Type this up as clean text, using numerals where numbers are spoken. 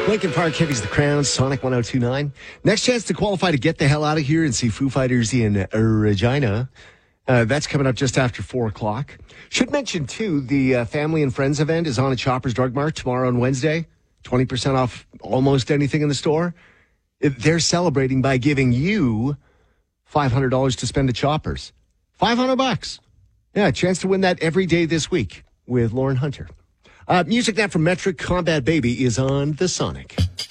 Lincoln Park, Heavy's The Crown, Sonic 102.9. Next chance to qualify to get the hell out of here and see Foo Fighters in Regina. That's coming up just after 4 o'clock. Should mention, too, the Family and Friends event is on at Shoppers Drug Mart tomorrow and Wednesday. 20% off almost anything in the store. They're celebrating by giving you $500 to spend at Shoppers. $500. Yeah, a chance to win that every day this week with Lauren Hunter. Music now from Metric. Combat Baby is on the Sonic.